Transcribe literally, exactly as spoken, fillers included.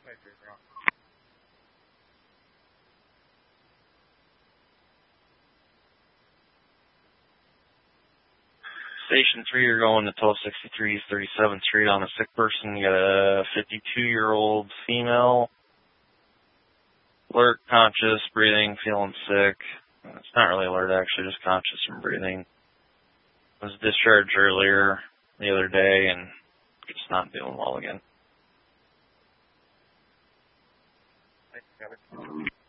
Station three, you're going to twelve sixty-three thirty-seventh Street on a sick person. You got a fifty-two-year-old female, alert, conscious, breathing, feeling sick. It's not really alert, actually, just conscious and breathing. Was discharged earlier the other day and it's not doing well again.